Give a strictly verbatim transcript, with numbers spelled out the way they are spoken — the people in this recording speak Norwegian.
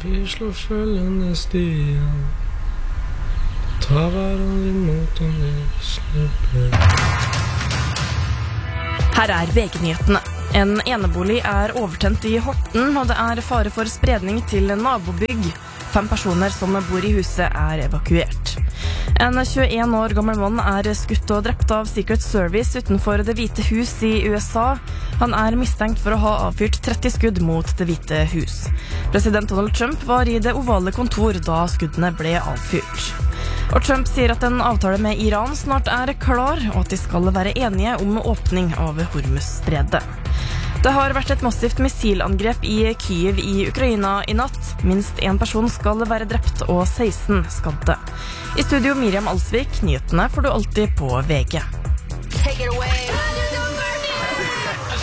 vi slår følgende stier. Ta hverandre imot om vi slipper. Her er V G-nyhetene. En enebolig er overtent i Horten, og det er fare for spredning til nabobygg. Fem personer som bor i huset er evakuert. En tjueen år gammel mann er skutt og drept av Secret Service utenfor Det hvite hus i U S A. Han er mistenkt for å ha avfyrt tretti skudd mot Det hvite hus. President Donald Trump var i det ovale kontor da skuddene ble avfyrt. Og Trump sier at en avtale med Iran snart er klar, og at de skal være enige om åpning av Hormuzstredet. Det har vært et massivt missilangrep i Kyiv i Ukraina i natt. Minst en person skal være drept og seksten skadde. I studio Miriam Alsvik, nyhetene får du alltid på V G.